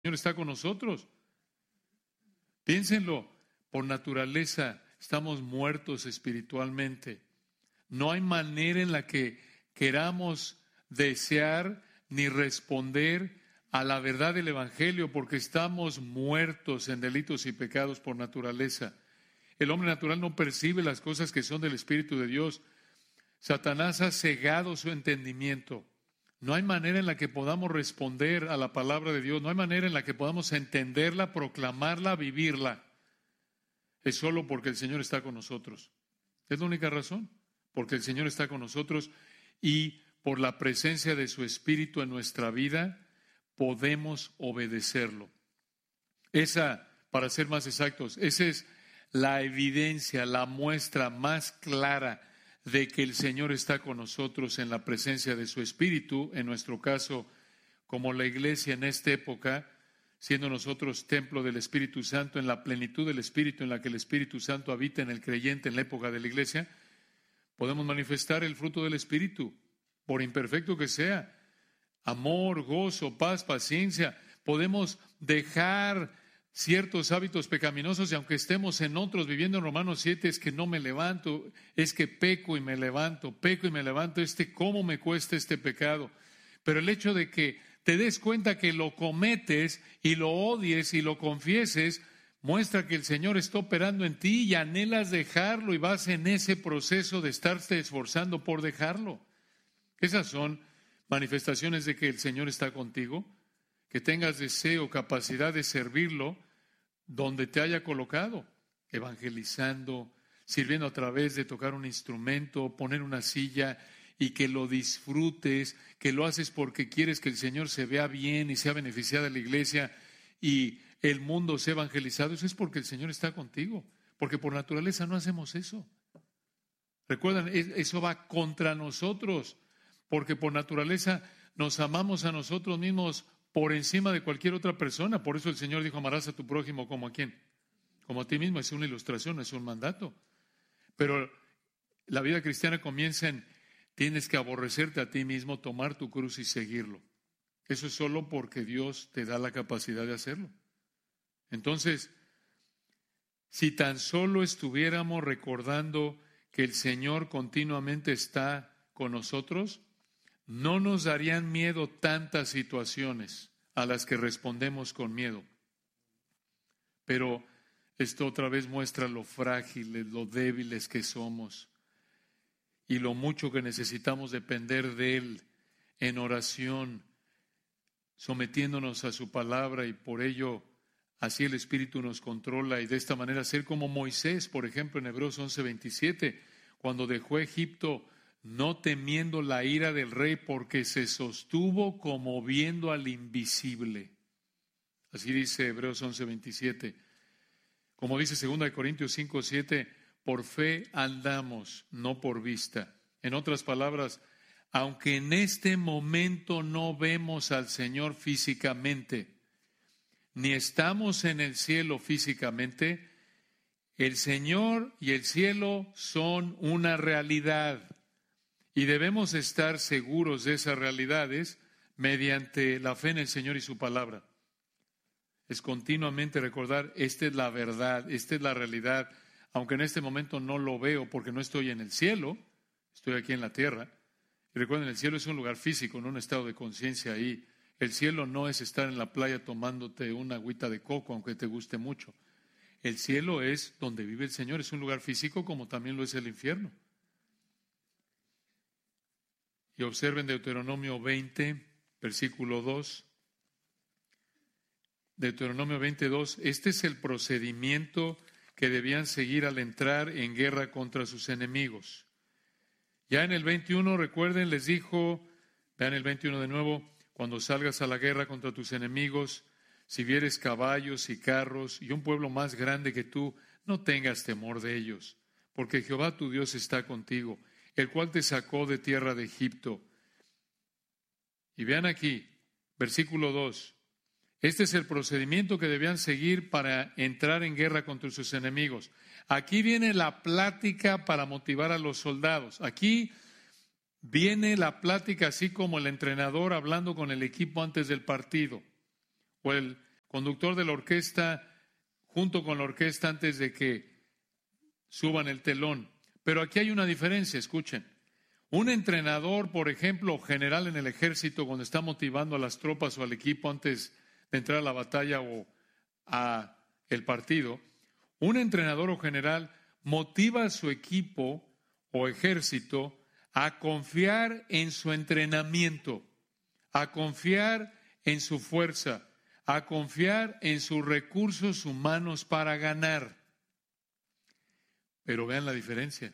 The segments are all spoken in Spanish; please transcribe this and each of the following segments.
Señor está con nosotros. Piénsenlo, por naturaleza estamos muertos espiritualmente. No hay manera en la que queramos desear ni responder a la verdad del Evangelio, porque estamos muertos en delitos y pecados por naturaleza. El hombre natural no percibe las cosas que son del Espíritu de Dios. Satanás ha cegado su entendimiento. No hay manera en la que podamos responder a la palabra de Dios. No hay manera en la que podamos entenderla, proclamarla, vivirla. Es solo porque el Señor está con nosotros. Es la única razón. Porque el Señor está con nosotros y por la presencia de su Espíritu en nuestra vida podemos obedecerlo. Esa, para ser más exactos, esa es la evidencia, la muestra más clara de que el Señor está con nosotros en la presencia de su Espíritu, en nuestro caso, como la iglesia en esta época, siendo nosotros templo del Espíritu Santo, en la plenitud del Espíritu, en la que el Espíritu Santo habita en el creyente en la época de la iglesia, podemos manifestar el fruto del Espíritu, por imperfecto que sea, amor, gozo, paz, paciencia. Podemos dejar ciertos hábitos pecaminosos y aunque estemos en otros, viviendo en Romanos 7, es que no me levanto, es que peco y me levanto, ¿cómo me cuesta este pecado? Pero el hecho de que te des cuenta que lo cometes y lo odies y lo confieses, muestra que el Señor está operando en ti y anhelas dejarlo y vas en ese proceso de estarte esforzando por dejarlo. Esas son manifestaciones de que el Señor está contigo, que tengas deseo, capacidad de servirlo donde te haya colocado, evangelizando, sirviendo a través de tocar un instrumento, poner una silla y que lo disfrutes, que lo haces porque quieres que el Señor se vea bien y sea beneficiada la iglesia y el mundo sea evangelizado. Eso es porque el Señor está contigo, porque por naturaleza no hacemos eso. Recuerdan, eso va contra nosotros, porque por naturaleza nos amamos a nosotros mismos por encima de cualquier otra persona. Por eso el Señor dijo, amarás a tu prójimo como a quién, como a ti mismo. Es una ilustración, es un mandato. Pero la vida cristiana comienza en, tienes que aborrecerte a ti mismo, tomar tu cruz y seguirlo. Eso es solo porque Dios te da la capacidad de hacerlo. Entonces, si tan solo estuviéramos recordando que el Señor continuamente está con nosotros, no nos darían miedo tantas situaciones a las que respondemos con miedo. Pero esto otra vez muestra lo frágiles, lo débiles que somos y lo mucho que necesitamos depender de Él en oración, sometiéndonos a su palabra, y por ello así el Espíritu nos controla y de esta manera ser como Moisés, por ejemplo, en Hebreos 11:27, cuando dejó Egipto no temiendo la ira del rey, porque se sostuvo como viendo al invisible. Así dice Hebreos 11:27. Como dice 2 Corintios 5:7, por fe andamos, no por vista. En otras palabras, aunque en este momento no vemos al Señor físicamente, ni estamos en el cielo físicamente, el Señor y el cielo son una realidad. Y debemos estar seguros de esas realidades mediante la fe en el Señor y su palabra. Es continuamente recordar, esta es la verdad, esta es la realidad, aunque en este momento no lo veo porque no estoy en el cielo, estoy aquí en la tierra. Y recuerden, el cielo es un lugar físico, no un estado de conciencia ahí. El cielo no es estar en la playa tomándote una agüita de coco, aunque te guste mucho. El cielo es donde vive el Señor, es un lugar físico como también lo es el infierno. Y observen Deuteronomio 20, versículo 2. Deuteronomio 22, este es el procedimiento que debían seguir al entrar en guerra contra sus enemigos. Ya en el 21, recuerden, les dijo, vean el 21 de nuevo, cuando salgas a la guerra contra tus enemigos, si vieres caballos y carros y un pueblo más grande que tú, no tengas temor de ellos, porque Jehová tu Dios está contigo, el cual te sacó de tierra de Egipto. Y vean aquí, versículo 2. Este es el procedimiento que debían seguir para entrar en guerra contra sus enemigos. Aquí viene la plática para motivar a los soldados. Aquí viene la plática así como el entrenador hablando con el equipo antes del partido. O el conductor de la orquesta, junto con la orquesta antes de que suban el telón. Pero aquí hay una diferencia, escuchen. Un entrenador, por ejemplo, general en el ejército, cuando está motivando a las tropas o al equipo antes de entrar a la batalla o a el partido, un entrenador o general motiva a su equipo o ejército a confiar en su entrenamiento, a confiar en su fuerza, a confiar en sus recursos humanos para ganar. Pero vean la diferencia.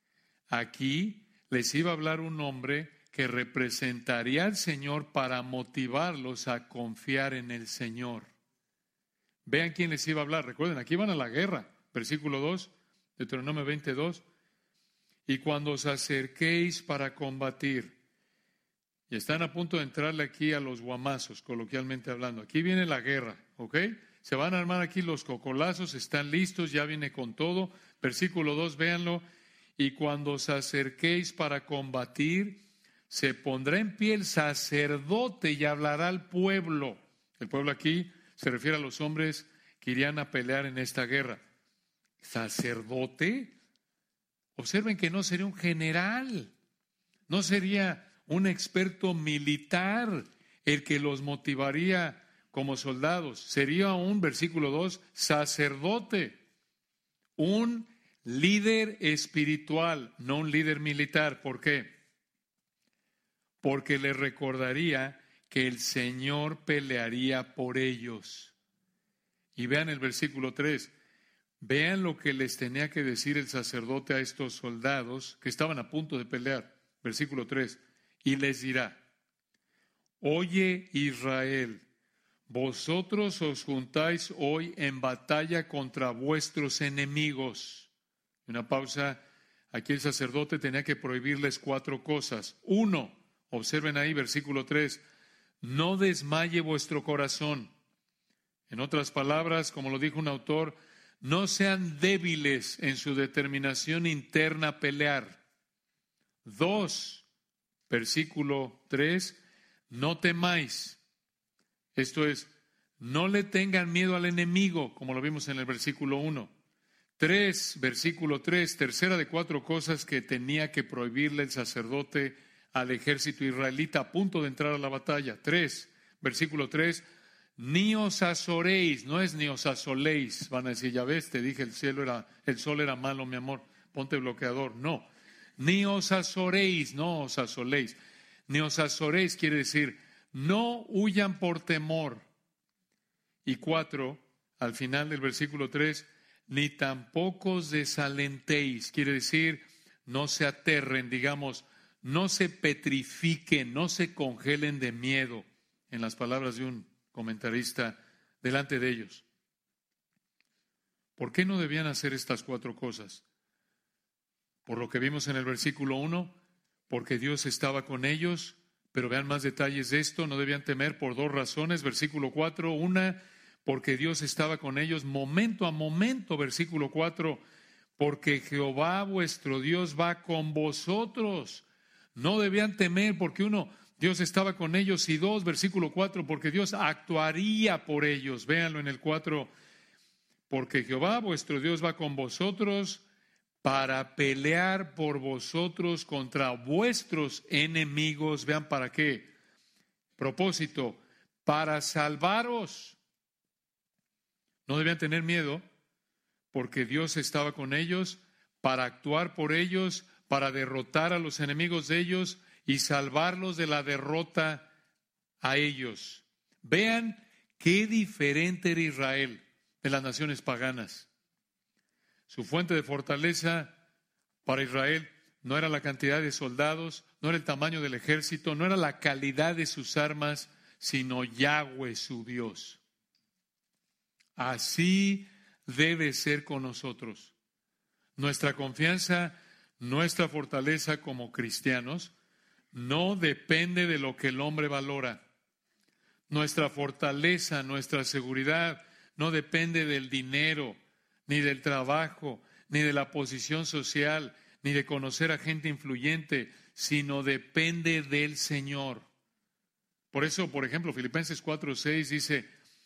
Aquí les iba a hablar un hombre que representaría al Señor para motivarlos a confiar en el Señor. Vean quién les iba a hablar. Recuerden, aquí van a la guerra. Versículo 2, Deuteronomio 22. Y cuando os acerquéis para combatir, y están a punto de entrarle aquí a los guamazos, coloquialmente hablando. Aquí viene la guerra, ¿ok? Se van a armar aquí los cocolazos, están listos, ya viene con todo. Versículo 2, véanlo. Y cuando os acerquéis para combatir, se pondrá en pie el sacerdote y hablará al pueblo. El pueblo aquí se refiere a los hombres que irían a pelear en esta guerra. ¿Sacerdote? Observen que no sería un general, no sería un experto militar el que los motivaría como soldados. Sería un, versículo 2, sacerdote, un líder espiritual, no un líder militar. ¿Por qué? Porque les recordaría que el Señor pelearía por ellos. Y vean el versículo 3. Vean lo que les tenía que decir el sacerdote a estos soldados que estaban a punto de pelear. Versículo 3. Y les dirá: oye Israel, vosotros os juntáis hoy en batalla contra vuestros enemigos. Una pausa. Aquí el sacerdote tenía que prohibirles 4 cosas. 1, observen ahí versículo 3, no desmaye vuestro corazón. En otras palabras, como lo dijo un autor, no sean débiles en su determinación interna a pelear. 2, versículo 3, no temáis. Esto es, no le tengan miedo al enemigo, como lo vimos en el versículo 1. 3, versículo 3, tercera de 4 cosas que tenía que prohibirle el sacerdote al ejército israelita a punto de entrar a la batalla. 3, versículo 3, ni os azoréis, no es ni os asoléis. Van a decir, ya ves, te dije el sol era malo, mi amor, ponte bloqueador. No, ni os azoréis, no os asoléis. Ni os azoréis quiere decir, no huyan por temor. Y 4, al final del versículo 3, ni tampoco os desalentéis, quiere decir, no se aterren, digamos, no se petrifiquen, no se congelen de miedo, en las palabras de un comentarista delante de ellos. ¿Por qué no debían hacer estas 4 cosas? Por lo que vimos en el versículo 1, porque Dios estaba con ellos, pero vean más detalles de esto, no debían temer por 2 razones. Versículo 4, una, porque Dios estaba con ellos momento a momento. Versículo 4, porque Jehová vuestro Dios va con vosotros. No debían temer porque 1, Dios estaba con ellos, y 2, versículo 4, porque Dios actuaría por ellos. Véanlo en el 4, porque Jehová vuestro Dios va con vosotros para pelear por vosotros contra vuestros enemigos. Vean para qué. Propósito, para salvaros. No debían tener miedo porque Dios estaba con ellos para actuar por ellos, para derrotar a los enemigos de ellos y salvarlos de la derrota a ellos. Vean qué diferente era Israel de las naciones paganas. Su fuente de fortaleza para Israel no era la cantidad de soldados, no era el tamaño del ejército, no era la calidad de sus armas, sino Yahweh su Dios. Así debe ser con nosotros. Nuestra confianza, nuestra fortaleza como cristianos no depende de lo que el hombre valora. Nuestra fortaleza, nuestra seguridad no depende del dinero, ni del trabajo, ni de la posición social, ni de conocer a gente influyente, sino depende del Señor. Por eso, por ejemplo, Filipenses 4:6 dice,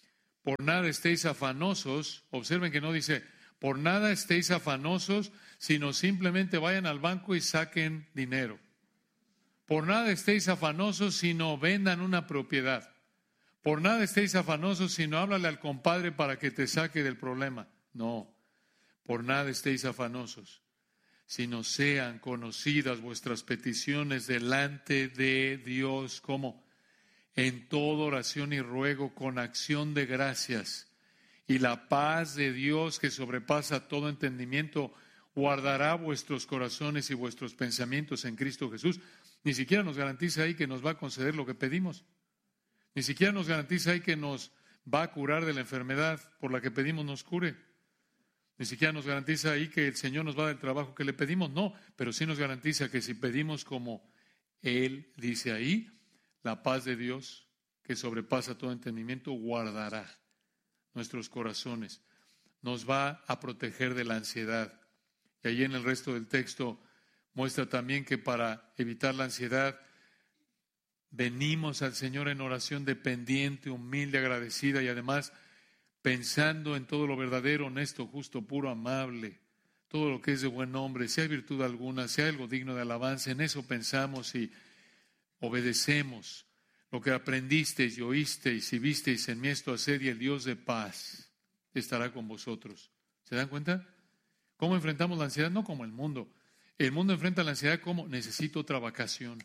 por nada estéis afanosos. Observen que no dice, por nada estéis afanosos, sino simplemente vayan al banco y saquen dinero. Por nada estéis afanosos, sino vendan una propiedad. Por nada estéis afanosos, sino háblale al compadre para que te saque del problema. No, por nada estéis afanosos, sino sean conocidas vuestras peticiones delante de Dios, como en toda oración y ruego con acción de gracias. Y la paz de Dios, que sobrepasa todo entendimiento, guardará vuestros corazones y vuestros pensamientos en Cristo Jesús. Ni siquiera nos garantiza ahí que nos va a conceder lo que pedimos. Ni siquiera nos garantiza ahí que nos va a curar de la enfermedad por la que pedimos nos cure. Ni siquiera nos garantiza ahí que el Señor nos va a dar el trabajo que le pedimos. No, pero sí nos garantiza que si pedimos como Él dice ahí, la paz de Dios, que sobrepasa todo entendimiento, guardará nuestros corazones. Nos va a proteger de la ansiedad. Y ahí en el resto del texto muestra también que para evitar la ansiedad, venimos al Señor en oración dependiente, humilde, agradecida y además pensando en todo lo verdadero, honesto, justo, puro, amable, todo lo que es de buen nombre, si hay virtud alguna, si hay algo digno de alabanza, en eso pensamos y obedecemos lo que aprendisteis y oísteis y visteis en mí, esto haced, y el Dios de paz estará con vosotros. ¿Se dan cuenta? ¿Cómo enfrentamos la ansiedad? No como el mundo. El mundo enfrenta la ansiedad como necesito otra vacación.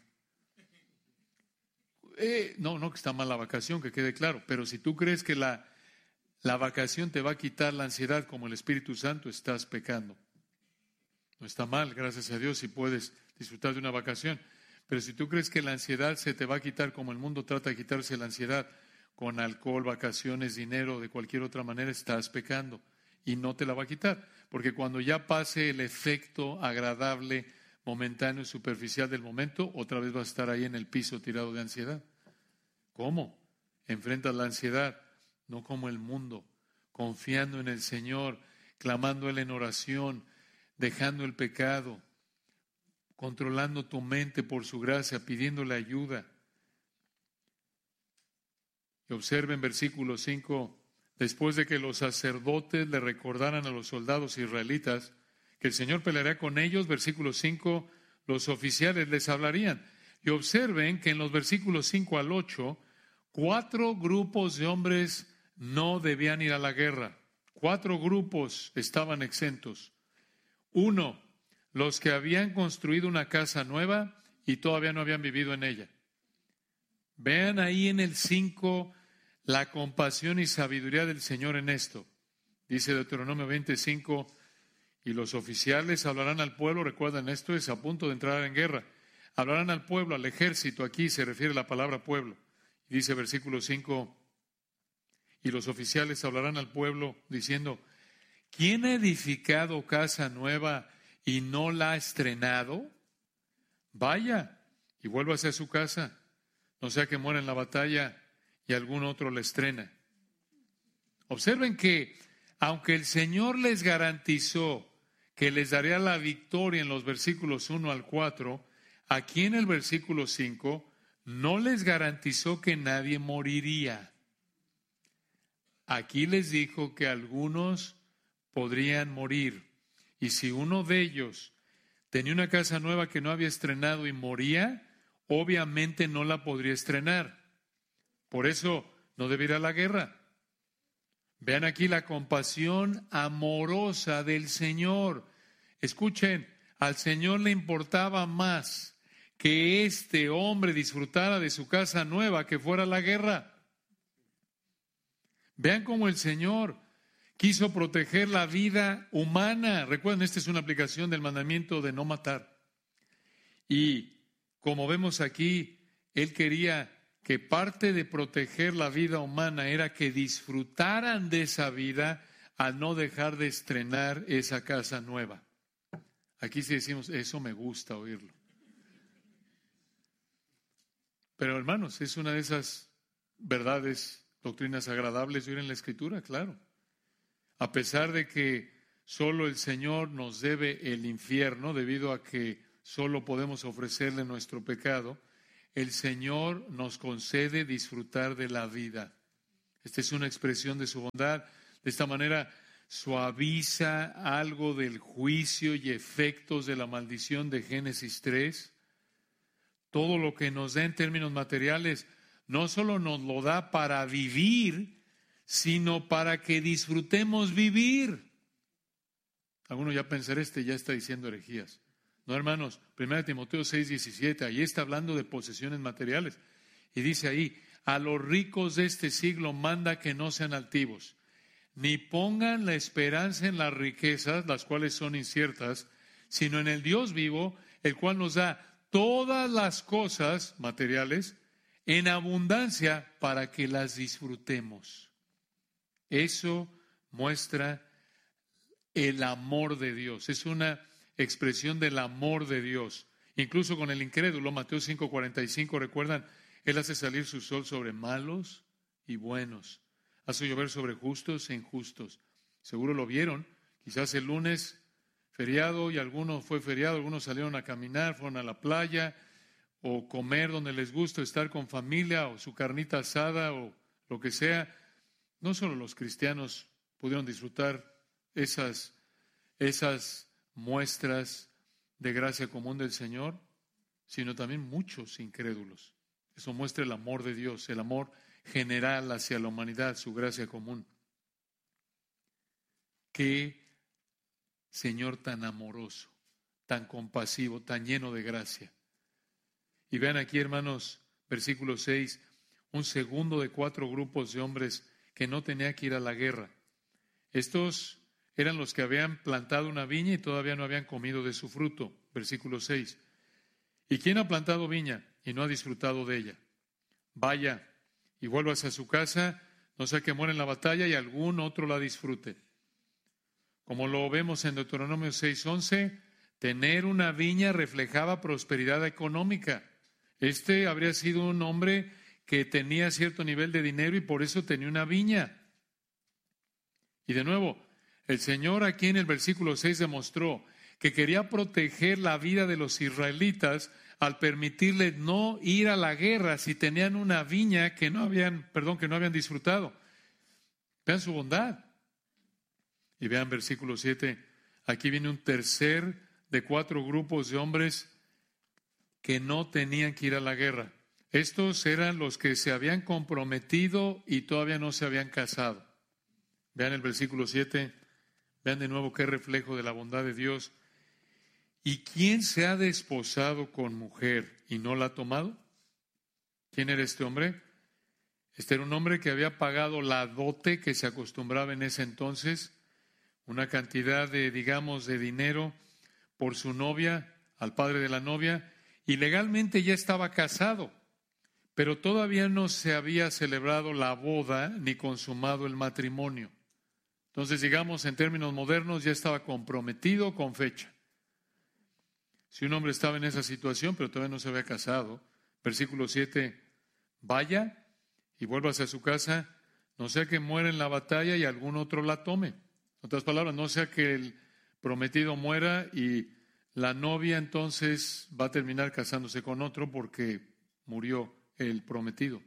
No que está mal la vacación, que quede claro, pero si tú crees que la vacación te va a quitar la ansiedad como el Espíritu Santo, estás pecando. No está mal, gracias a Dios, si puedes disfrutar de una vacación. Pero si tú crees que la ansiedad se te va a quitar como el mundo trata de quitarse la ansiedad, con alcohol, vacaciones, dinero, de cualquier otra manera, estás pecando. Y no te la va a quitar. Porque cuando ya pase el efecto agradable, momentáneo y superficial del momento, otra vez vas a estar ahí en el piso tirado de ansiedad. ¿Cómo? Enfrentas la ansiedad, no como el mundo, confiando en el Señor, clamando a Él en oración, dejando el pecado, controlando tu mente por su gracia, pidiéndole ayuda. Y observen versículo 5, después de que los sacerdotes le recordaran a los soldados israelitas que el Señor peleará con ellos, versículo 5, los oficiales les hablarían. Y observen que en los versículos 5 al 8, 4 grupos de hombres no debían ir a la guerra. 4 grupos estaban exentos. 1, los que habían construido una casa nueva y todavía no habían vivido en ella. Vean ahí en el 5 la compasión y sabiduría del Señor en esto. Dice Deuteronomio 25, y los oficiales hablarán al pueblo, recuerden, esto es a punto de entrar en guerra. Hablarán al pueblo, al ejército, aquí se refiere la palabra pueblo. Y dice versículo 5, y los oficiales hablarán al pueblo diciendo, ¿quién ha edificado casa nueva y no la ha estrenado? Vaya y vuélvase a su casa, no sea que muera en la batalla y algún otro la estrena. Observen que aunque el Señor les garantizó que les daría la victoria en los versículos 1 al 4, aquí en el versículo 5 no les garantizó que nadie moriría. Aquí les dijo que algunos podrían morir. Y si uno de ellos tenía una casa nueva que no había estrenado y moría, obviamente no la podría estrenar. Por eso no debe ir a la guerra. Vean aquí la compasión amorosa del Señor. Escuchen, al Señor le importaba más que este hombre disfrutara de su casa nueva que fuera a la guerra. Vean cómo el Señor quiso proteger la vida humana. Recuerden, esta es una aplicación del mandamiento de no matar. Y como vemos aquí, Él quería que parte de proteger la vida humana era que disfrutaran de esa vida al no dejar de estrenar esa casa nueva. Aquí sí decimos, eso me gusta oírlo. Pero hermanos, es una de esas verdades, doctrinas agradables de oír en la Escritura, claro. A pesar de que solo el Señor nos debe el infierno, debido a que solo podemos ofrecerle nuestro pecado, el Señor nos concede disfrutar de la vida. Esta es una expresión de su bondad. De esta manera suaviza algo del juicio y efectos de la maldición de Génesis 3. Todo lo que nos da en términos materiales no solo nos lo da para vivir, sino para que disfrutemos vivir. Algunos ya pensarán, ya está diciendo herejías. No, hermanos, 1 Timoteo 6:17, ahí está hablando de posesiones materiales. Y dice ahí, a los ricos de este siglo manda que no sean altivos, ni pongan la esperanza en las riquezas, las cuales son inciertas, sino en el Dios vivo, el cual nos da todas las cosas materiales en abundancia para que las disfrutemos. Eso muestra el amor de Dios. Es una expresión del amor de Dios. Incluso con el incrédulo, Mateo 5:45, recuerdan, Él hace salir su sol sobre malos y buenos. Hace llover sobre justos e injustos. Seguro lo vieron. Quizás el lunes, feriado, y algunos fue feriado, algunos salieron a caminar, fueron a la playa, o comer donde les gusta, estar con familia, o su carnita asada, o lo que sea. No solo los cristianos pudieron disfrutar esas muestras de gracia común del Señor, sino también muchos incrédulos. Eso muestra el amor de Dios, el amor general hacia la humanidad, su gracia común. Qué Señor tan amoroso, tan compasivo, tan lleno de gracia. Y vean aquí, hermanos, versículo 6, un segundo de 4 grupos de hombres que no tenían que ir a la guerra. Estos eran los que habían plantado una viña y todavía no habían comido de su fruto. Versículo 6. ¿Y quién ha plantado viña y no ha disfrutado de ella? Vaya y vuélvase a su casa, no sea que muera en la batalla y algún otro la disfrute. Como lo vemos en Deuteronomio 6:11, tener una viña reflejaba prosperidad económica. Habría sido un hombre que tenía cierto nivel de dinero y por eso tenía una viña. Y de nuevo, el Señor aquí en el versículo 6 demostró que quería proteger la vida de los israelitas al permitirles no ir a la guerra si tenían una viña que no habían disfrutado. Vean su bondad. Y vean versículo 7, aquí viene un tercer de 4 grupos de hombres que no tenían que ir a la guerra. Estos eran los que se habían comprometido y todavía no se habían casado. Vean el versículo 7, vean de nuevo qué reflejo de la bondad de Dios. ¿Y quién se ha desposado con mujer y no la ha tomado? ¿Quién era este hombre? Este era un hombre que había pagado la dote que se acostumbraba en ese entonces, una cantidad de dinero por su novia, al padre de la novia, y legalmente ya estaba casado, pero todavía no se había celebrado la boda ni consumado el matrimonio. Entonces, en términos modernos, ya estaba comprometido con fecha. Si un hombre estaba en esa situación, pero todavía no se había casado, versículo 7, vaya y vuélvase a su casa, no sea que muera en la batalla y algún otro la tome. En otras palabras, no sea que el prometido muera y la novia entonces va a terminar casándose con otro porque murió el prometido.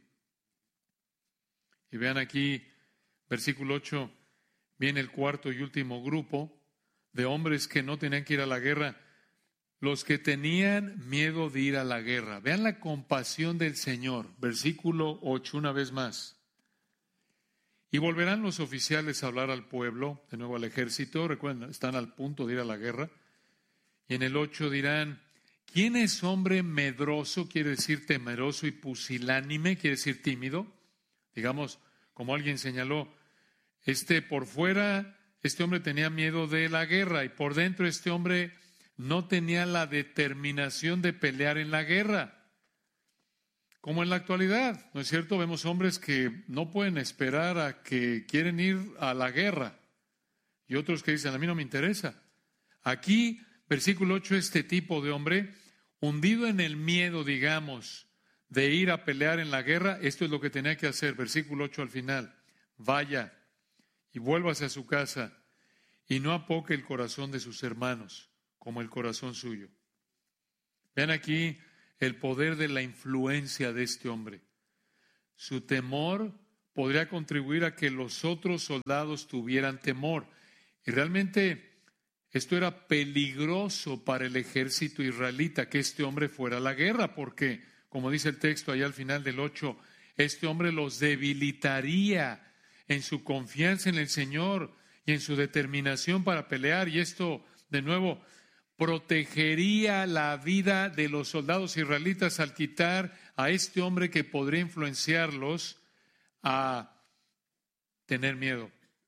Y vean aquí, versículo 8, viene el cuarto y último grupo de hombres que no tenían que ir a la guerra, los que tenían miedo de ir a la guerra. Vean la compasión del Señor, versículo 8 una vez más. Y volverán los oficiales a hablar al pueblo, de nuevo al ejército, recuerden, están al punto de ir a la guerra. Y en el 8 dirán, ¿quién es hombre medroso? Quiere decir temeroso, y pusilánime, quiere decir tímido. Como alguien señaló, por fuera, este hombre tenía miedo de la guerra, y por dentro este hombre no tenía la determinación de pelear en la guerra. Como en la actualidad, ¿no es cierto? Vemos hombres que no pueden esperar a que quieren ir a la guerra, y otros que dicen, a mí no me interesa. Aquí, versículo 8, este tipo de hombre, hundido en el miedo, de ir a pelear en la guerra, esto es lo que tenía que hacer. Versículo 8 al final, vaya y vuélvase a su casa y no apoque el corazón de sus hermanos como el corazón suyo. Vean aquí el poder de la influencia de este hombre. Su temor podría contribuir a que los otros soldados tuvieran temor. Y realmente esto era peligroso para el ejército israelita, que este hombre fuera a la guerra, porque, como dice el texto allá al final del 8, este hombre los debilitaría en su confianza en el Señor y en su determinación para pelear. Y esto, de nuevo, protegería la vida de los soldados israelitas al quitar a este hombre que podría influenciarlos a tener miedo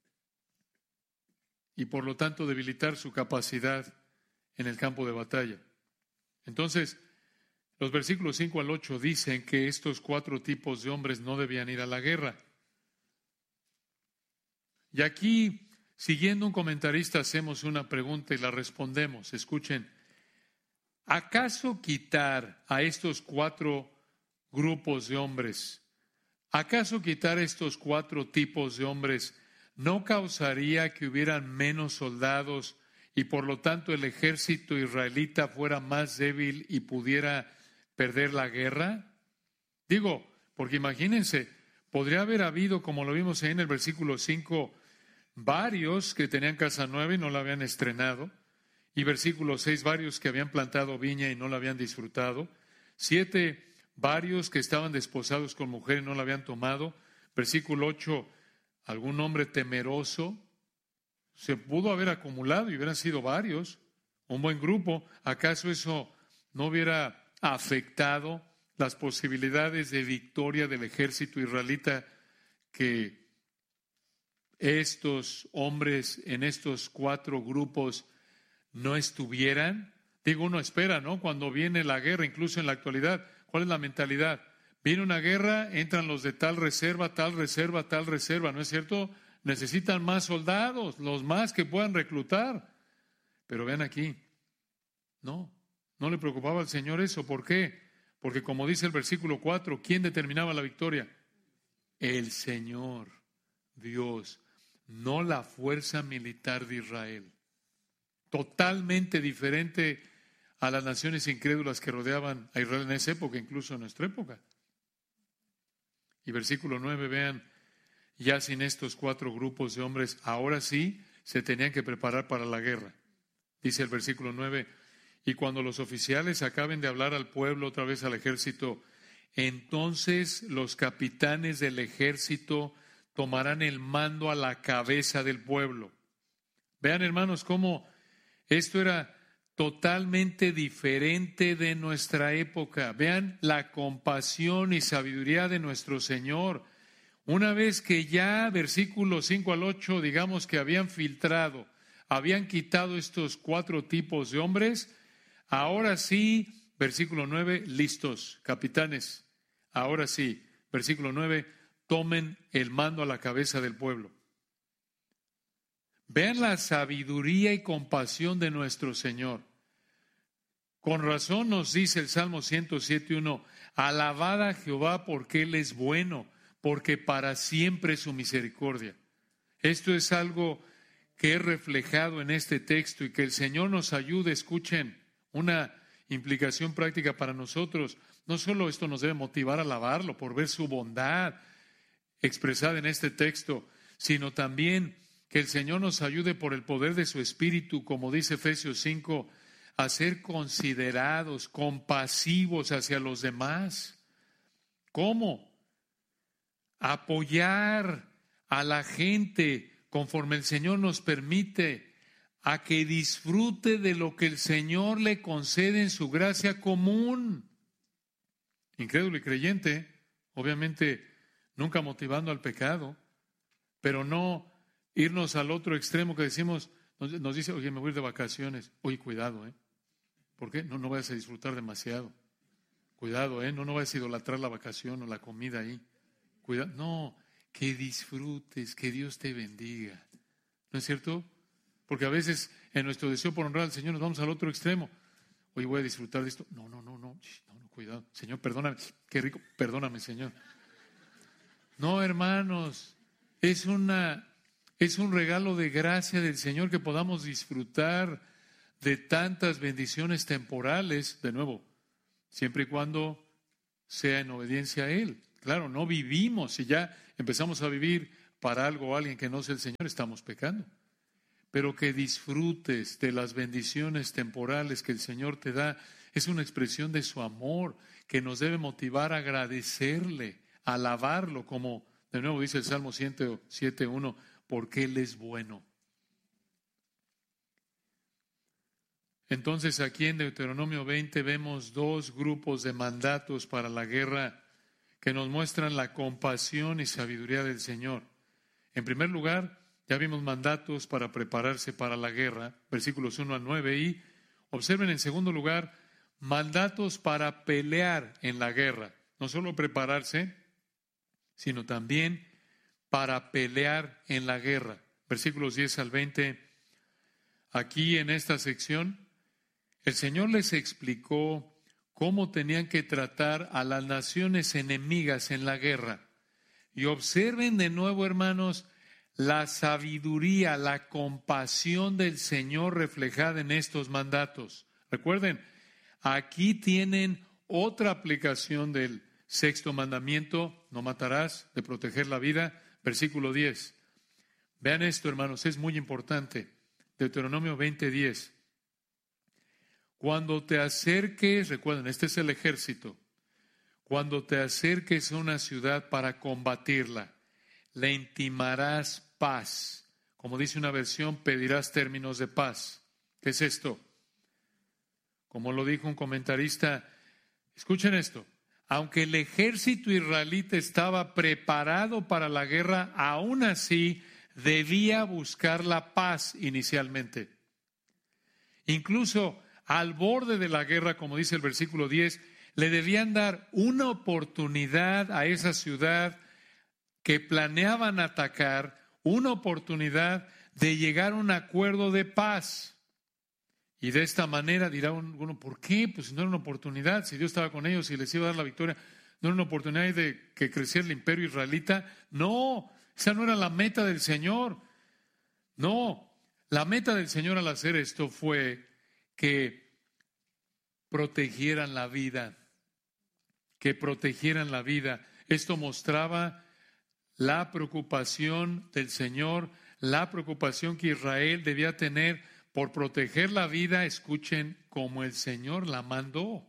y por lo tanto debilitar su capacidad en el campo de batalla. Entonces, los versículos 5 al 8 dicen que estos 4 tipos de hombres no debían ir a la guerra. Y aquí, siguiendo un comentarista, hacemos una pregunta y la respondemos. Escuchen, ¿acaso quitar a estos 4 grupos de hombres, acaso quitar estos 4 tipos de hombres no causaría que hubieran menos soldados y por lo tanto el ejército israelita fuera más débil y pudiera perder la guerra? Digo, porque imagínense, podría haber habido, como lo vimos ahí en el versículo 5, varios que tenían casa nueva y no la habían estrenado, y versículo 6, varios que habían plantado viña y no la habían disfrutado, 7, varios que estaban desposados con mujer y no la habían tomado, versículo 8, algún hombre temeroso. Se pudo haber acumulado y hubieran sido varios, un buen grupo. ¿Acaso eso no hubiera afectado las posibilidades de victoria del ejército israelita que estos hombres en estos 4 grupos no estuvieran? Digo, uno espera, ¿no? Cuando viene la guerra, incluso en la actualidad, ¿cuál es la mentalidad? Viene una guerra, entran los de tal reserva, tal reserva, tal reserva, ¿no es cierto? Necesitan más soldados, los más que puedan reclutar. Pero vean aquí, no le preocupaba al Señor eso. ¿Por qué? Porque como dice el versículo 4, ¿quién determinaba la victoria? El Señor, Dios, no la fuerza militar de Israel. Totalmente diferente a las naciones incrédulas que rodeaban a Israel en esa época, incluso en nuestra época. Y versículo 9, vean, ya sin estos 4 grupos de hombres, ahora sí se tenían que preparar para la guerra. Dice el versículo 9, y cuando los oficiales acaben de hablar al pueblo, otra vez al ejército, entonces los capitanes del ejército tomarán el mando a la cabeza del pueblo. Vean, hermanos, cómo esto era totalmente diferente de nuestra época. Vean la compasión y sabiduría de nuestro Señor. Una vez que ya, versículos 5 al 8, digamos que habían filtrado, habían quitado estos 4 tipos de hombres, ahora sí, versículo 9, listos, capitanes, ahora sí, versículo 9, tomen el mando a la cabeza del pueblo. Vean la sabiduría y compasión de nuestro Señor. Con razón nos dice el Salmo 107:1, alabad a Jehová porque Él es bueno, porque para siempre es su misericordia. Esto es algo que es reflejado en este texto y que el Señor nos ayude. Escuchen, una implicación práctica para nosotros. No solo esto nos debe motivar a alabarlo por ver su bondad expresada en este texto, sino también que el Señor nos ayude por el poder de su Espíritu, como dice Efesios 5, a ser considerados, compasivos hacia los demás. ¿Cómo? Apoyar a la gente conforme el Señor nos permite, a que disfrute de lo que el Señor le concede en su gracia común. Incrédulo y creyente, obviamente nunca motivando al pecado, pero no irnos al otro extremo que decimos, nos dice, oye, me voy a ir de vacaciones. Oye, cuidado, ¿por qué? No vayas a disfrutar demasiado. Cuidado, no vayas a idolatrar la vacación o la comida ahí. Cuidado, no, que disfrutes, que Dios te bendiga. ¿No es cierto? Porque a veces en nuestro deseo por honrar al Señor nos vamos al otro extremo. Oye, voy a disfrutar de esto. No, cuidado. Señor, perdóname. Qué rico, perdóname, Señor. No, hermanos, es un regalo de gracia del Señor que podamos disfrutar de tantas bendiciones temporales, de nuevo, siempre y cuando sea en obediencia a Él. Claro, no vivimos, y ya empezamos a vivir para algo o alguien que no sea el Señor, estamos pecando. Pero que disfrutes de las bendiciones temporales que el Señor te da, es una expresión de su amor que nos debe motivar a agradecerle, a alabarlo, como de nuevo dice el Salmo 107:1, porque Él es bueno. Entonces aquí en Deuteronomio 20 vemos dos grupos de mandatos para la guerra que nos muestran la compasión y sabiduría del Señor. En primer lugar, ya vimos mandatos para prepararse para la guerra, versículos 1 al 9, y observen en segundo lugar, mandatos para pelear en la guerra. No solo prepararse, sino también para pelear en la guerra. Versículos 10 al 20, aquí en esta sección, el Señor les explicó cómo tenían que tratar a las naciones enemigas en la guerra. Y observen de nuevo, hermanos, la sabiduría, la compasión del Señor reflejada en estos mandatos. Recuerden, aquí tienen otra aplicación del sexto mandamiento, no matarás, de proteger la vida, versículo 10. Vean esto, hermanos, es muy importante. Deuteronomio 20:10. Cuando te acerques, recuerden, este es el ejército, cuando te acerques a una ciudad para combatirla, le intimarás paz. Como dice una versión, pedirás términos de paz. ¿Qué es esto? Como lo dijo un comentarista, escuchen esto, aunque el ejército israelita estaba preparado para la guerra, aún así debía buscar la paz inicialmente. Incluso al borde de la guerra, como dice el versículo 10, le debían dar una oportunidad a esa ciudad que planeaban atacar, una oportunidad de llegar a un acuerdo de paz. Y de esta manera dirá uno, ¿por qué? Pues no era una oportunidad, si Dios estaba con ellos y les iba a dar la victoria, no era una oportunidad de que creciera el imperio israelita. No, esa no era la meta del Señor. No, la meta del Señor al hacer esto fue que protegieran la vida, que protegieran la vida. Esto mostraba la preocupación del Señor, la preocupación que Israel debía tener por proteger la vida, escuchen, como el Señor la mandó.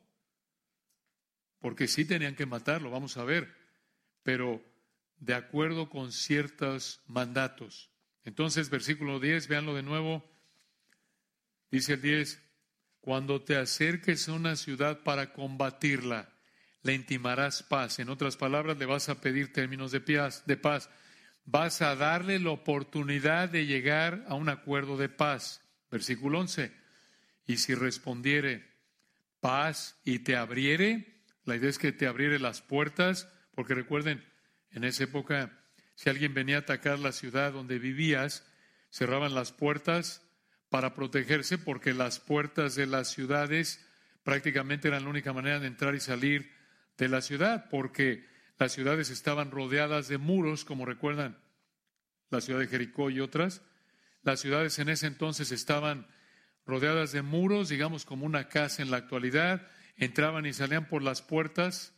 Porque sí tenían que matarlo, vamos a ver, pero de acuerdo con ciertos mandatos. Entonces, versículo 10, véanlo de nuevo, dice el 10, cuando te acerques a una ciudad para combatirla, le intimarás paz. En otras palabras, le vas a pedir términos de paz. Vas a darle la oportunidad de llegar a un acuerdo de paz. Versículo 11. Y si respondiere paz y te abriere, la idea es que te abriere las puertas, porque recuerden, en esa época, si alguien venía a atacar la ciudad donde vivías, cerraban las puertas para protegerse, porque las puertas de las ciudades prácticamente eran la única manera de entrar y salir de la ciudad, porque las ciudades estaban rodeadas de muros, como recuerdan, la ciudad de Jericó y otras. Las ciudades en ese entonces estaban rodeadas de muros, digamos como una casa en la actualidad. Entraban y salían por las puertas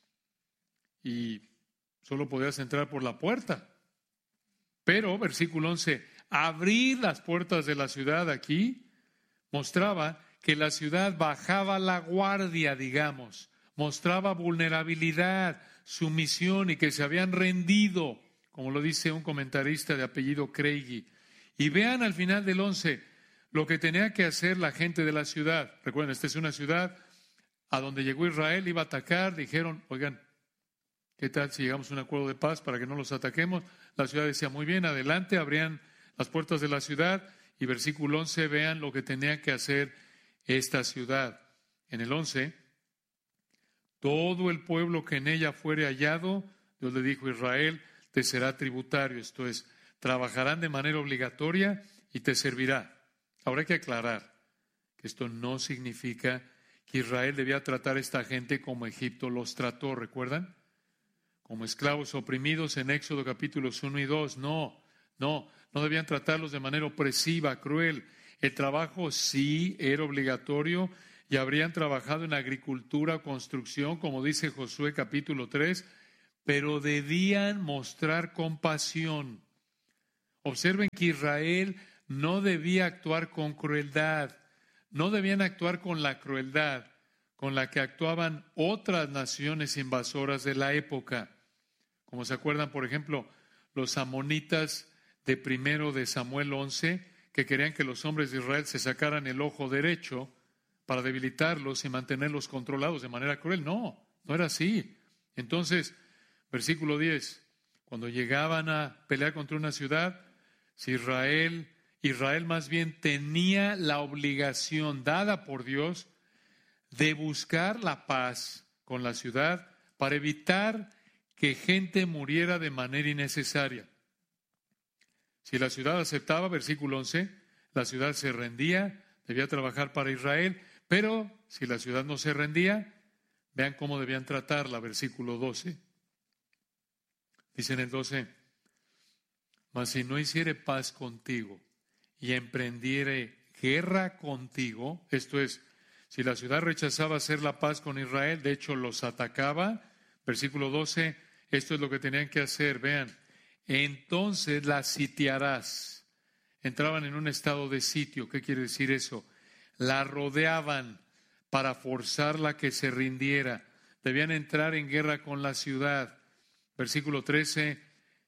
y solo podías entrar por la puerta. Pero, versículo 11, abrir las puertas de la ciudad aquí mostraba que la ciudad bajaba la guardia, digamos, mostraba vulnerabilidad, sumisión y que se habían rendido, como lo dice un comentarista de apellido Craigie. Y vean al final del 11 lo que tenía que hacer la gente de la ciudad. Recuerden, esta es una ciudad a donde llegó Israel, iba a atacar, dijeron, oigan, ¿qué tal si llegamos a un acuerdo de paz para que no los ataquemos? La ciudad decía, muy bien, adelante, abrían las puertas de la ciudad y versículo 11, vean lo que tenía que hacer esta ciudad. En el 11, todo el pueblo que en ella fuere hallado, Dios le dijo a Israel, te será tributario, esto es, trabajarán de manera obligatoria y te servirá. Ahora hay que aclarar que esto no significa que Israel debía tratar a esta gente como Egipto los trató, ¿recuerdan? Como esclavos oprimidos en Éxodo capítulos 1 y 2. No debían tratarlos de manera opresiva, cruel. El trabajo sí era obligatorio y habrían trabajado en agricultura o construcción, como dice Josué capítulo 3, pero debían mostrar compasión. Observen que Israel no debía actuar con crueldad, no debían actuar con la crueldad con la que actuaban otras naciones invasoras de la época. Como se acuerdan, por ejemplo, los amonitas de 1 de Samuel 11, que querían que los hombres de Israel se sacaran el ojo derecho para debilitarlos y mantenerlos controlados de manera cruel. No, no era así. Entonces, versículo 10, cuando llegaban a pelear contra una ciudad, si Israel más bien tenía la obligación dada por Dios de buscar la paz con la ciudad para evitar que gente muriera de manera innecesaria. Si la ciudad aceptaba, versículo 11, la ciudad se rendía, debía trabajar para Israel, pero si la ciudad no se rendía, vean cómo debían tratarla, versículo 12. Dice en el 12, mas si no hiciere paz contigo y emprendiere guerra contigo, esto es, si la ciudad rechazaba hacer la paz con Israel, de hecho los atacaba, versículo 12, esto es lo que tenían que hacer, vean, entonces la sitiarás. Entraban en un estado de sitio. ¿Qué quiere decir eso? La rodeaban para forzarla a que se rindiera. Debían entrar en guerra con la ciudad. Versículo 13,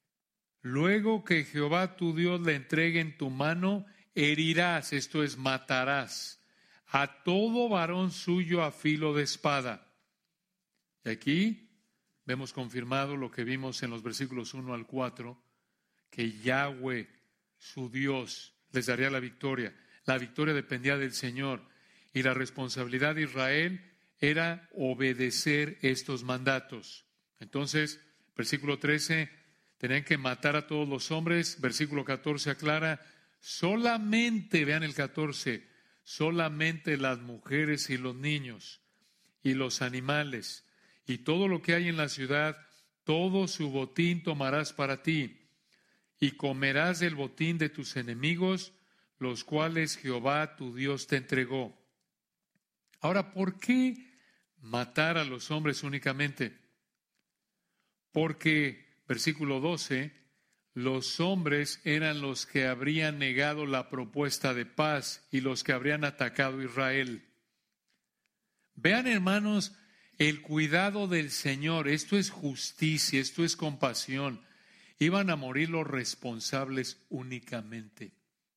luego que Jehová tu Dios la entregue en tu mano, herirás, esto es, matarás a todo varón suyo a filo de espada. Y aquí vemos confirmado lo que vimos en los versículos 1 al 4, que Yahweh, su Dios, les daría la victoria. La victoria dependía del Señor y la responsabilidad de Israel era obedecer estos mandatos. Entonces, versículo 13, tenían que matar a todos los hombres. Versículo 14 aclara, solamente, vean el 14, solamente las mujeres y los niños y los animales y todo lo que hay en la ciudad, todo su botín tomarás para ti y comerás del botín de tus enemigos, los cuales Jehová tu Dios te entregó. Ahora, ¿por qué matar a los hombres únicamente? Porque, versículo 12, los hombres eran los que habrían negado la propuesta de paz y los que habrían atacado a Israel. Vean, hermanos, el cuidado del Señor. Esto es justicia, esto es compasión. Iban a morir los responsables únicamente.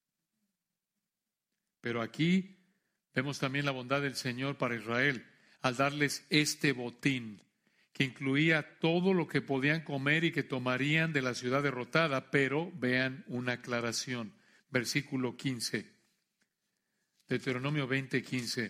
Pero aquí vemos también la bondad del Señor para Israel al darles este botín, que incluía todo lo que podían comer y que tomarían de la ciudad derrotada, pero vean una aclaración. Versículo 15, Deuteronomio 20:15.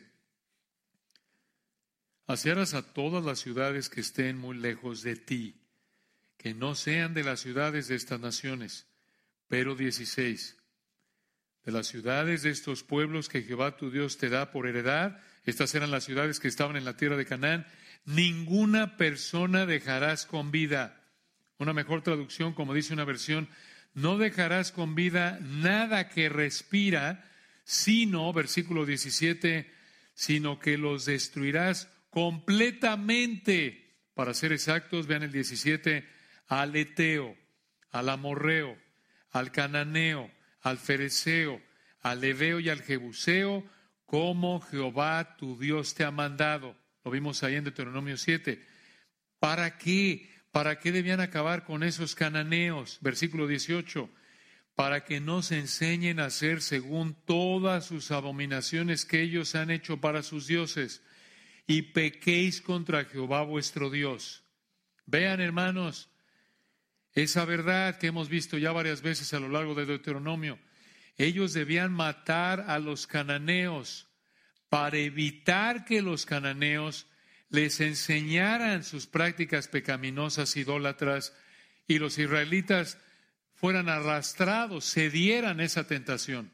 Asearás a todas las ciudades que estén muy lejos de ti, que no sean de las ciudades de estas naciones. Pero 16, de las ciudades de estos pueblos que Jehová tu Dios te da por heredad, estas eran las ciudades que estaban en la tierra de Canaán, ninguna persona dejarás con vida. Una mejor traducción, como dice una versión, no dejarás con vida nada que respira, sino, versículo 17, sino que los destruirás completamente. Para ser exactos, vean el 17, al Eteo, al Amorreo, al Cananeo, al Fereceo, al Heveo y al Jebuseo, como Jehová tu Dios te ha mandado. Lo vimos ahí en Deuteronomio 7. ¿Para qué? ¿Para qué debían acabar con esos cananeos? Versículo 18. Para que no se enseñen a hacer según todas sus abominaciones que ellos han hecho para sus dioses, y pequéis contra Jehová vuestro Dios. Vean, hermanos, esa verdad que hemos visto ya varias veces a lo largo de Deuteronomio. Ellos debían matar a los cananeos para evitar que los cananeos les enseñaran sus prácticas pecaminosas, idólatras, y los israelitas fueran arrastrados, cedieran esa tentación.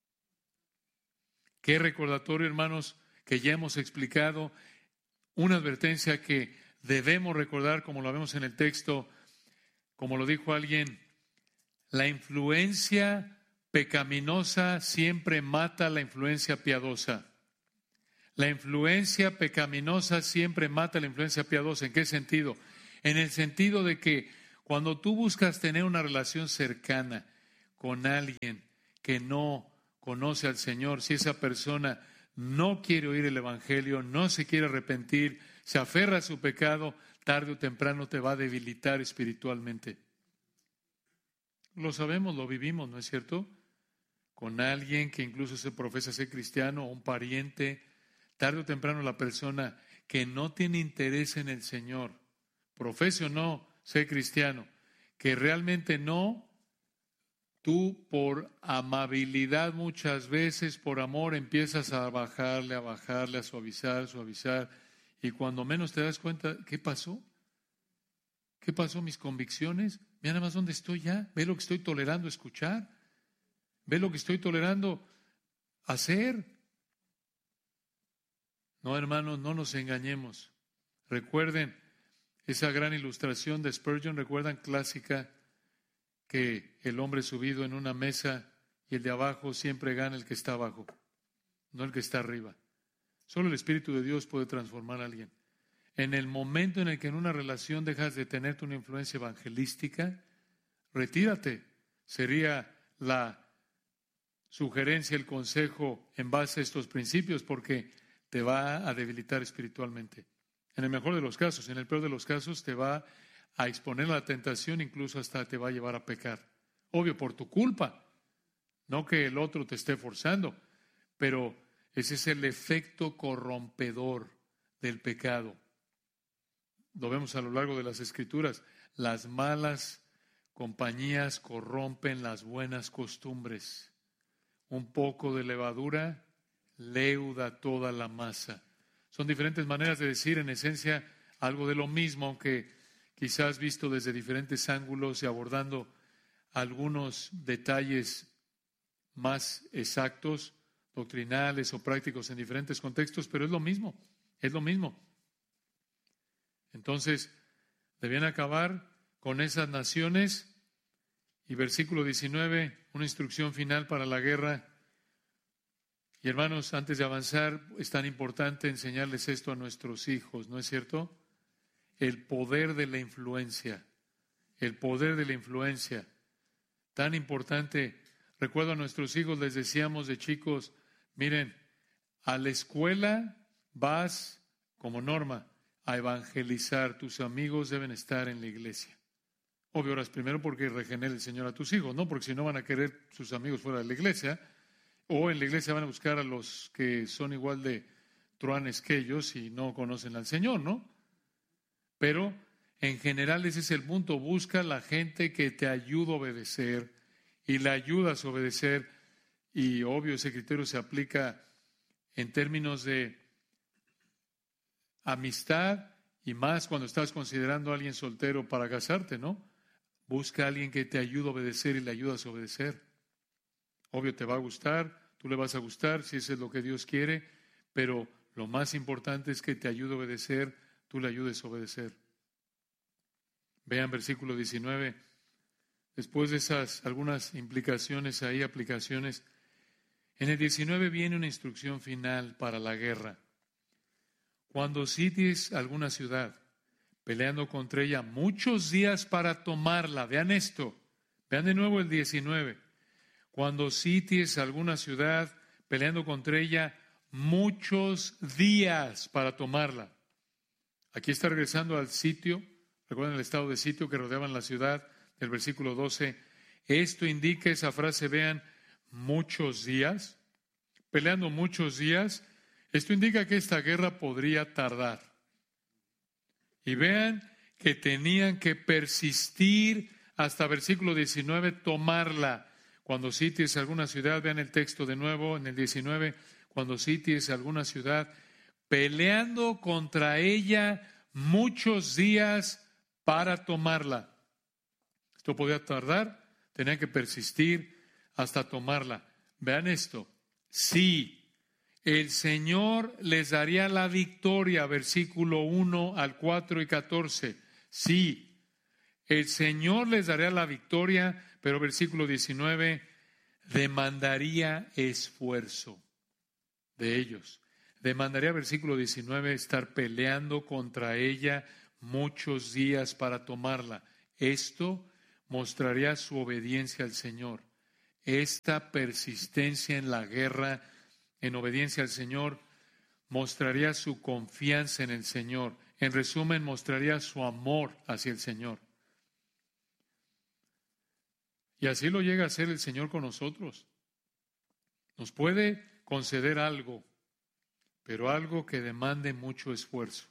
Qué recordatorio, hermanos, que ya hemos explicado, una advertencia que debemos recordar, como lo vemos en el texto, como lo dijo alguien, la influencia pecaminosa siempre mata la influencia piadosa. La influencia pecaminosa siempre mata la influencia piadosa. ¿En qué sentido? en el sentido de que cuando tú buscas tener una relación cercana con alguien que no conoce al Señor, si esa persona no quiere oír el Evangelio, no se quiere arrepentir, se aferra a su pecado, tarde o temprano te va a debilitar espiritualmente. Lo sabemos, lo vivimos, ¿no es cierto? Con alguien que incluso se profesa ser cristiano o un pariente, tarde o temprano la persona que no tiene interés en el Señor, profese o no ser cristiano, que realmente no, tú por amabilidad muchas veces, por amor, empiezas a bajarle, a suavizar, y cuando menos te das cuenta, ¿qué pasó? ¿Qué pasó? Mis convicciones, mira nada más dónde estoy ya, ve lo que estoy tolerando escuchar, ve lo que estoy tolerando hacer. No, hermanos, no nos engañemos. Recuerden esa gran ilustración de Spurgeon, recuerdan clásica, que el hombre subido en una mesa y el de abajo siempre gana el que está abajo, no el que está arriba. Solo el Espíritu de Dios puede transformar a alguien. En el momento en el que en una relación dejas de tener una influencia evangelística, retírate. Sería la sugerencia, el consejo en base a estos principios, porque te va a debilitar espiritualmente. En el mejor de los casos, en el peor de los casos, te va a exponer a la tentación, incluso hasta te va a llevar a pecar. Obvio, por tu culpa, no que el otro te esté forzando, pero ese es el efecto corrompedor del pecado. Lo vemos a lo largo de las Escrituras. Las malas compañías corrompen las buenas costumbres. Un poco de levadura leuda toda la masa. Son diferentes maneras de decir, en esencia, algo de lo mismo, aunque quizás visto desde diferentes ángulos y abordando algunos detalles más exactos, doctrinales o prácticos en diferentes contextos, pero es lo mismo. Entonces, debían acabar con esas naciones. Y versículo 19, una instrucción final para la guerra. Y hermanos, antes de avanzar, es tan importante enseñarles esto a nuestros hijos, ¿no es cierto? El poder de la influencia, tan importante. Recuerdo a nuestros hijos, les decíamos de chicos, miren, a la escuela vas como norma a evangelizar, tus amigos deben estar en la iglesia. Obvio, oras primero porque regenere el Señor a tus hijos, ¿no? Porque si no van a querer sus amigos fuera de la iglesia, o en la iglesia van a buscar a los que son igual de truanes que ellos y no conocen al Señor, ¿no? Pero en general ese es el punto, busca la gente que te ayuda a obedecer y la ayudas a obedecer, y obvio ese criterio se aplica en términos de amistad y más cuando estás considerando a alguien soltero para casarte, ¿no? Busca a alguien que te ayude a obedecer y le ayudas a obedecer. Obvio te va a gustar, tú le vas a gustar si eso es lo que Dios quiere, pero lo más importante es que te ayude a obedecer, tú le ayudes a obedecer. Vean versículo 19, después de esas algunas implicaciones ahí, aplicaciones, en el 19 viene una instrucción final para la guerra. Cuando sities alguna ciudad, peleando contra ella muchos días para tomarla. Vean esto, vean de nuevo el 19. Cuando sities alguna ciudad, peleando contra ella muchos días para tomarla. Aquí está regresando al sitio, recuerden el estado de sitio que rodeaban la ciudad, del versículo 12. Esto indica esa frase, vean, muchos días, peleando muchos días. Esto indica que esta guerra podría tardar. Y vean que tenían que persistir hasta versículo 19, tomarla. Cuando sities alguna ciudad, vean el texto de nuevo en el 19, cuando sities alguna ciudad, peleando contra ella muchos días para tomarla. Esto podía tardar, tenían que persistir hasta tomarla. Vean esto, sí. El Señor les daría la victoria, versículo 1 al 4 y 14. Sí, el Señor les daría la victoria, pero versículo 19, demandaría esfuerzo de ellos. Demandaría, versículo 19, estar peleando contra ella muchos días para tomarla. Esto mostraría su obediencia al Señor. Esta persistencia en la guerra, en obediencia al Señor, mostraría su confianza en el Señor. En resumen, mostraría su amor hacia el Señor. Y así lo llega a hacer el Señor con nosotros. Nos puede conceder algo, pero algo que demande mucho esfuerzo.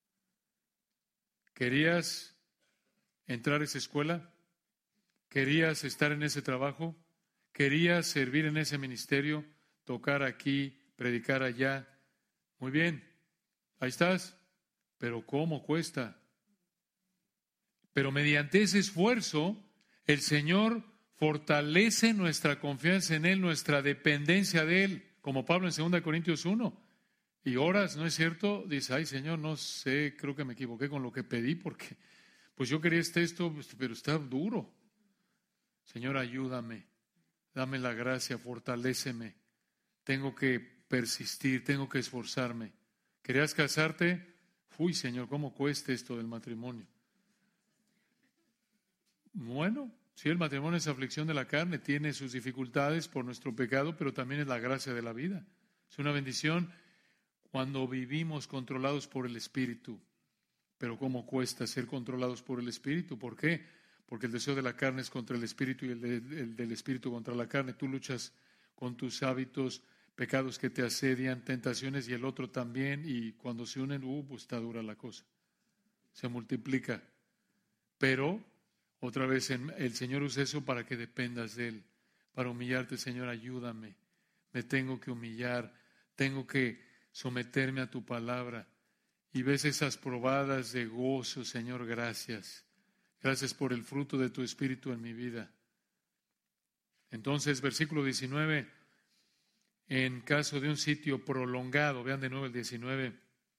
¿Querías entrar a esa escuela? ¿Querías estar en ese trabajo? ¿Querías servir en ese ministerio? Tocar aquí, predicar allá. Muy bien, ahí estás. Pero ¿cómo cuesta? Pero mediante ese esfuerzo, el Señor fortalece nuestra confianza en Él, nuestra dependencia de Él, como Pablo en 2 Corintios 1. Y oras, ¿no es cierto? Dice, ay Señor, no sé, creo que me equivoqué con lo que pedí porque pues yo quería esto, pero está duro. Señor, ayúdame, dame la gracia, fortaléceme. Tengo que persistir, tengo que esforzarme. ¿Querías casarte? Uy, Señor, ¿cómo cuesta esto del matrimonio? Bueno, sí, el matrimonio es aflicción de la carne, tiene sus dificultades por nuestro pecado, pero también es la gracia de la vida. Es una bendición cuando vivimos controlados por el Espíritu. Pero ¿cómo cuesta ser controlados por el Espíritu? ¿Por qué? Porque el deseo de la carne es contra el Espíritu y el del Espíritu contra la carne. Tú luchas con tus hábitos, pecados que te asedian, tentaciones y el otro también. Y cuando se unen, pues está dura la cosa. Se multiplica. Pero otra vez el Señor usa eso para que dependas de Él. Para humillarte, Señor, ayúdame. Me tengo que humillar. Tengo que someterme a tu palabra. Y ves esas probadas de gozo, Señor, gracias. Gracias por el fruto de tu Espíritu en mi vida. Entonces, versículo 19, en caso de un sitio prolongado, vean de nuevo el 19,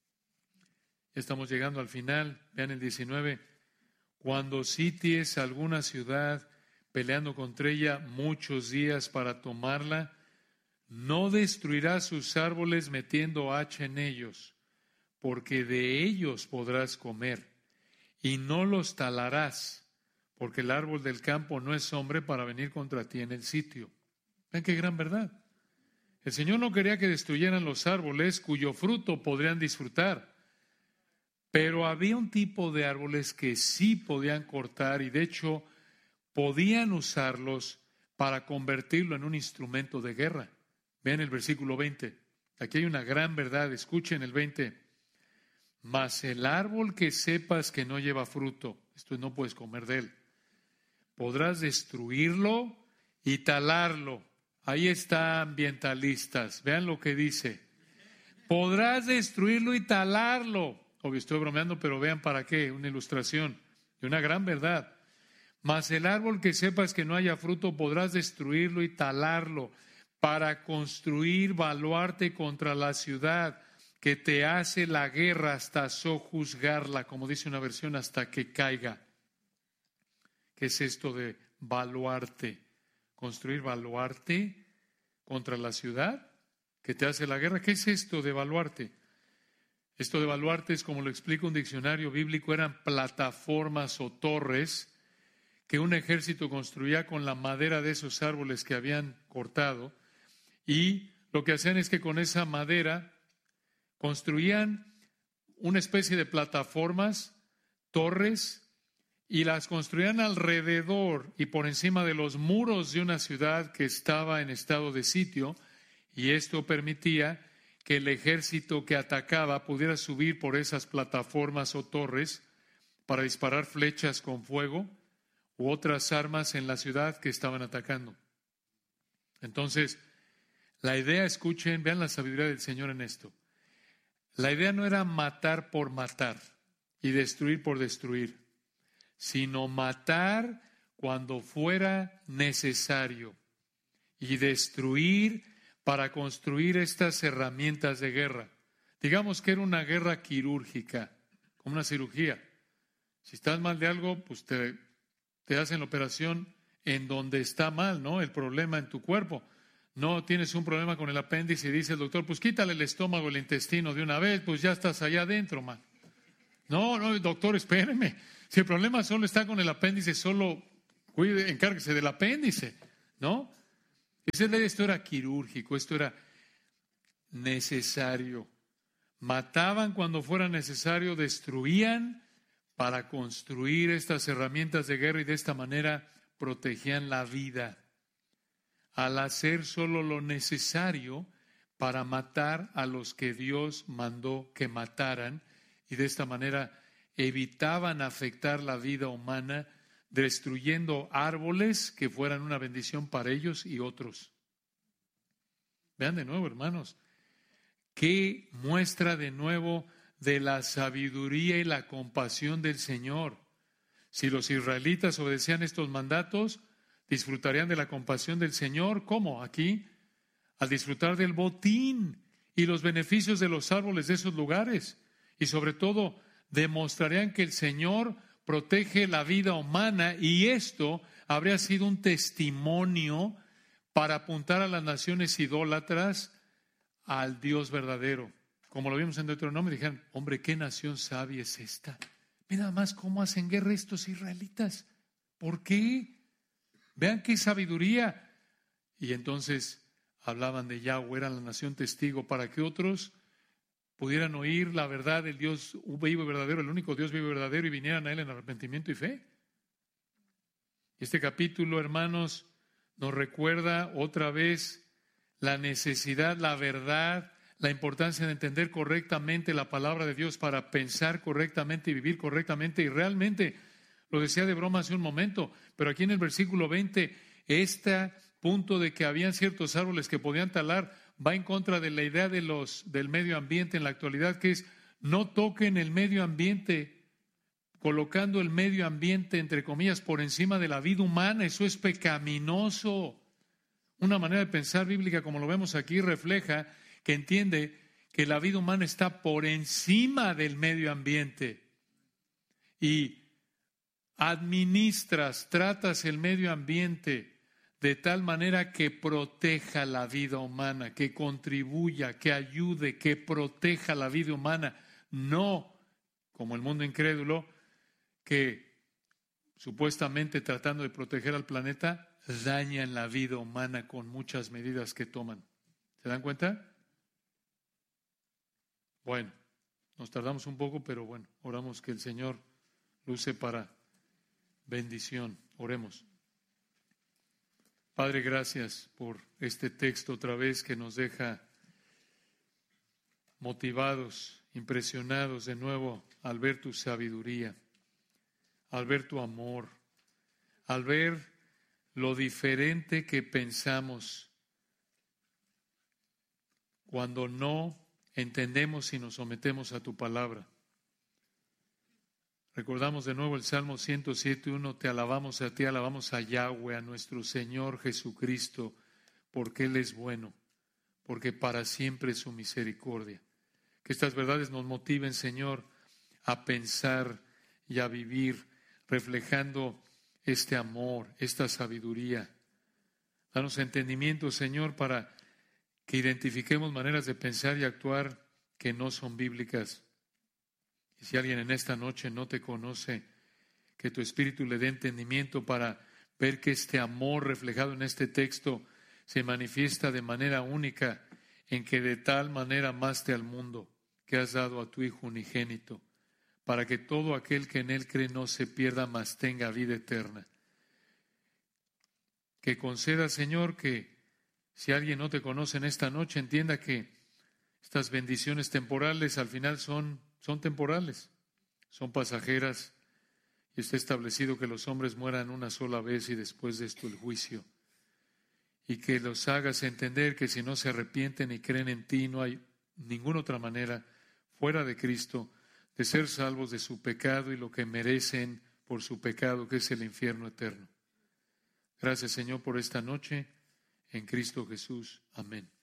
estamos llegando al final, vean el 19, cuando sities alguna ciudad peleando contra ella muchos días para tomarla, no destruirás sus árboles metiendo hacha en ellos, porque de ellos podrás comer, y no los talarás, porque el árbol del campo no es hombre para venir contra ti en el sitio. Ven qué gran verdad. El Señor no quería que destruyeran los árboles cuyo fruto podrían disfrutar, pero había un tipo de árboles que sí podían cortar y de hecho podían usarlos para convertirlo en un instrumento de guerra. Vean el versículo 20. Aquí hay una gran verdad. Escuchen el 20. Mas el árbol que sepas que no lleva fruto, esto no puedes comer de él, podrás destruirlo y talarlo. Ahí está, ambientalistas. Vean lo que dice. Podrás destruirlo y talarlo. Obvio, estoy bromeando, pero vean para qué. Una ilustración de una gran verdad. Mas el árbol que sepas que no haya fruto, podrás destruirlo y talarlo para construir baluarte contra la ciudad que te hace la guerra hasta sojuzgarla, como dice una versión, hasta que caiga. ¿Qué es esto de baluarte? Construir baluarte contra la ciudad que te hace la guerra. ¿Qué es esto de baluarte? Esto de baluarte es, como lo explica un diccionario bíblico, eran plataformas o torres que un ejército construía con la madera de esos árboles que habían cortado, y lo que hacían es que con esa madera construían una especie de plataformas, torres, y las construían alrededor y por encima de los muros de una ciudad que estaba en estado de sitio, y esto permitía que el ejército que atacaba pudiera subir por esas plataformas o torres para disparar flechas con fuego u otras armas en la ciudad que estaban atacando. Entonces, la idea, escuchen, vean la sabiduría del Señor en esto. La idea no era matar por matar y destruir por destruir, sino matar cuando fuera necesario y destruir para construir estas herramientas de guerra. Digamos que era una guerra quirúrgica, como una cirugía. Si estás mal de algo, pues te hacen la operación en donde está mal, ¿no? El problema en tu cuerpo. No tienes un problema con el apéndice y dice el doctor, pues quítale el estómago, el intestino de una vez, pues ya estás allá adentro, man. No, doctor, espéreme. Si el problema solo está con el apéndice, solo encárguese del apéndice, ¿no? Esto era quirúrgico, esto era necesario. Mataban cuando fuera necesario, destruían para construir estas herramientas de guerra y de esta manera protegían la vida. Al hacer solo lo necesario para matar a los que Dios mandó que mataran, y de esta manera evitaban afectar la vida humana, destruyendo árboles que fueran una bendición para ellos y otros. Vean de nuevo, hermanos, qué muestra de nuevo de la sabiduría y la compasión del Señor. Si los israelitas obedecían estos mandatos, disfrutarían de la compasión del Señor. ¿Cómo? Aquí, al disfrutar del botín y los beneficios de los árboles de esos lugares. Y sobre todo, demostrarían que el Señor protege la vida humana, y esto habría sido un testimonio para apuntar a las naciones idólatras al Dios verdadero. Como lo vimos en Deuteronomio, dijeron, hombre, qué nación sabia es esta. Mira más cómo hacen guerra estos israelitas. ¿Por qué? Vean qué sabiduría. Y entonces hablaban de Yahweh, eran la nación testigo para que otros pudieran oír la verdad del Dios vivo y verdadero, el único Dios vivo y verdadero, y vinieran a Él en arrepentimiento y fe. Este capítulo, hermanos, nos recuerda otra vez la necesidad, la verdad, la importancia de entender correctamente la palabra de Dios para pensar correctamente y vivir correctamente. Y realmente, lo decía de broma hace un momento, pero aquí en el versículo 20, este punto de que habían ciertos árboles que podían talar va en contra de la idea del medio ambiente en la actualidad, que es no toquen el medio ambiente, colocando el medio ambiente, entre comillas, por encima de la vida humana. Eso es pecaminoso. Una manera de pensar bíblica, como lo vemos aquí, refleja que entiende que la vida humana está por encima del medio ambiente y tratas el medio ambiente de tal manera que proteja la vida humana, que contribuya, que ayude, que proteja la vida humana, no como el mundo incrédulo que supuestamente tratando de proteger al planeta dañan la vida humana con muchas medidas que toman. ¿Se dan cuenta? Bueno, nos tardamos un poco, pero bueno, oramos que el Señor lo use para bendición. Oremos. Padre, gracias por este texto otra vez que nos deja motivados, impresionados de nuevo al ver tu sabiduría, al ver tu amor, al ver lo diferente que pensamos cuando no entendemos y nos sometemos a tu palabra. Recordamos de nuevo el Salmo 107:1, te alabamos a ti, alabamos a Yahweh, a nuestro Señor Jesucristo, porque Él es bueno, porque para siempre es su misericordia. Que estas verdades nos motiven, Señor, a pensar y a vivir reflejando este amor, esta sabiduría. Danos entendimiento, Señor, para que identifiquemos maneras de pensar y actuar que no son bíblicas. Y si alguien en esta noche no te conoce, que tu Espíritu le dé entendimiento para ver que este amor reflejado en este texto se manifiesta de manera única, en que de tal manera amaste al mundo, que has dado a tu Hijo unigénito, para que todo aquel que en Él cree no se pierda, mas tenga vida eterna. Que conceda, Señor, que si alguien no te conoce en esta noche, entienda que estas bendiciones temporales al final son temporales, son pasajeras, y está establecido que los hombres mueran una sola vez y después de esto el juicio. Y que los hagas entender que si no se arrepienten y creen en ti, no hay ninguna otra manera fuera de Cristo de ser salvos de su pecado y lo que merecen por su pecado, que es el infierno eterno. Gracias, Señor, por esta noche. En Cristo Jesús. Amén.